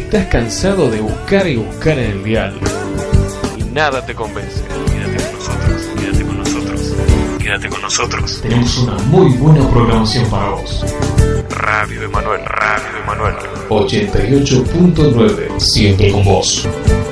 Estás cansado de buscar y buscar en el dial y nada te convence. Quédate con nosotros, quédate con nosotros, quédate con nosotros. Tenemos una muy buena programación para vos. Radio Emanuel, Radio Emanuel 88.9, siempre con vos.